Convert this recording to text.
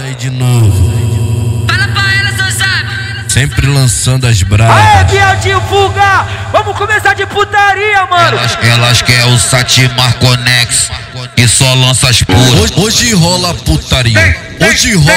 aí de novo. Fala pra elas, não sabe. Sempre lançando as bravas. Aê, viadinho, fuga! Vamos começar de putaria, mano! Elas querem o Satimar Conex, que só lança as puras. Hoje rola putaria. Hoje rola